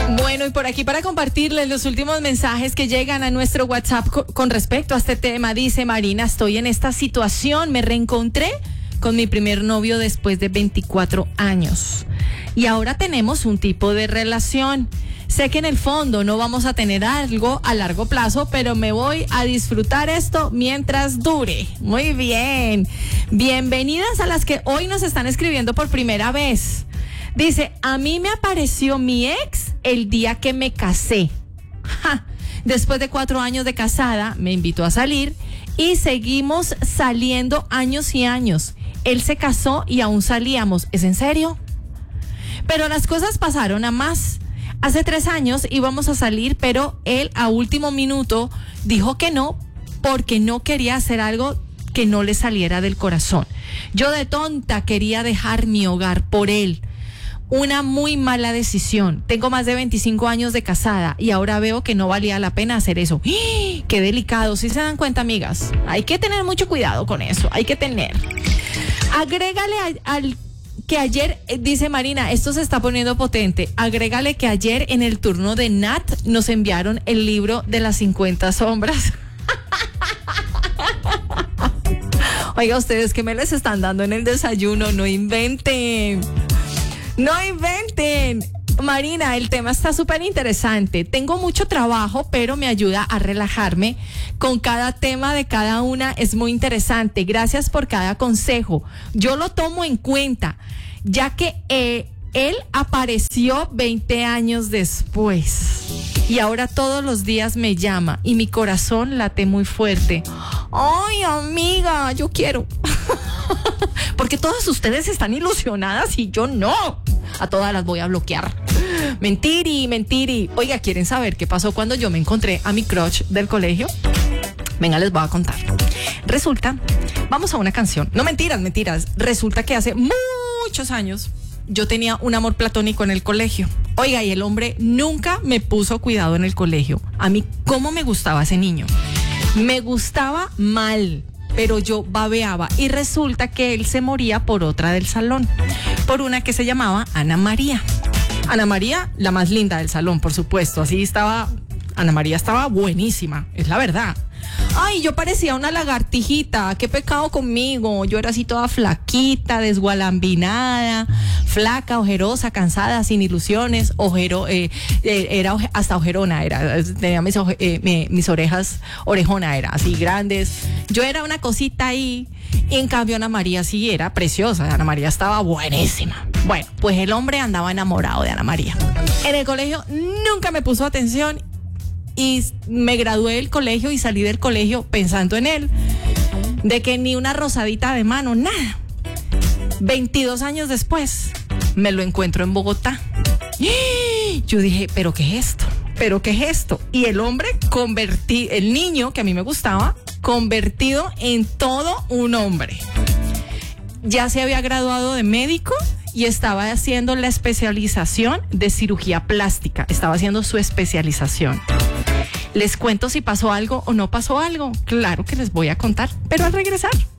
Bueno, y por aquí para compartirles los últimos mensajes que llegan a nuestro WhatsApp con respecto a este tema. Dice Marina, estoy en esta situación, me reencontré con mi primer novio después de 24 años. Y ahora tenemos un tipo de relación. Sé que en el fondo no vamos a tener algo a largo plazo, pero me voy a disfrutar esto mientras dure. Muy bien. Bienvenidas a las que hoy nos están escribiendo por primera vez. Dice, a mí me apareció mi ex el día que me casé. Después de 4 años de casada, me invitó a salir y seguimos saliendo años y años. Él se casó y aún salíamos. ¿Es en serio? Pero las cosas pasaron a más. Hace 3 años íbamos a salir, pero él a último minuto dijo que no, porque no quería hacer algo que no le saliera del corazón. Yo de tonta quería dejar mi hogar por él. Una muy mala decisión. Tengo más de 25 años de casada y ahora veo que no valía la pena hacer eso. ¡Ah! ¡Qué delicado! ¿Sí se dan cuenta, amigas? Hay que tener mucho cuidado con eso. Hay que tener. Agrégale al que ayer, dice Marina, esto se está poniendo potente. Agrégale que ayer en el turno de Nat nos enviaron el libro de las 50 sombras. Oiga, ustedes que me les están dando en el desayuno, no inventen. No inventen. Marina, el tema está súper interesante. Tengo mucho trabajo, pero me ayuda a relajarme. Con cada tema de cada una es muy interesante. Gracias por cada consejo. Yo lo tomo en cuenta, ya que él apareció 20 años después. Y ahora todos los días me llama y mi corazón late muy fuerte. Ay, amiga, yo quiero. Porque todas ustedes están ilusionadas y yo no. A todas las voy a bloquear. Mentiri. Oiga, ¿quieren saber qué pasó cuando yo me encontré a mi crush del colegio? Venga, les voy a contar. Resulta, vamos a una canción. No, mentiras. Resulta que hace muchos años yo tenía un amor platónico en el colegio. Oiga, y el hombre nunca me puso cuidado en el colegio. A mí, ¿cómo me gustaba ese niño? Me gustaba mal, pero yo babeaba. Y resulta que él se moría por otra del salón, por una que se llamaba Ana María. Ana María, la más linda del salón, por supuesto. Así estaba, Ana María estaba buenísima, es la verdad. Ay, yo parecía una lagartijita, qué pecado conmigo. Yo era así toda flaquita, desgualambinada, flaca, ojerosa, cansada, sin ilusiones, era hasta ojerona, tenía mis orejas orejona, era así grandes. Yo era una cosita ahí, y en cambio Ana María sí era preciosa, Ana María estaba buenísima. Bueno, pues el hombre andaba enamorado de Ana María. En el colegio nunca me puso atención y me gradué del colegio y salí del colegio pensando en él, de que ni una rosadita de mano, nada. 22 años después me lo encuentro en Bogotá. Yo dije, ¿pero qué es esto? Y el hombre el niño que a mí me gustaba, convertido en todo un hombre. Ya se había graduado de médico y estaba haciendo la especialización de cirugía plástica. Estaba haciendo su especialización. Les cuento si pasó algo o no pasó algo. Claro que les voy a contar, pero al regresar.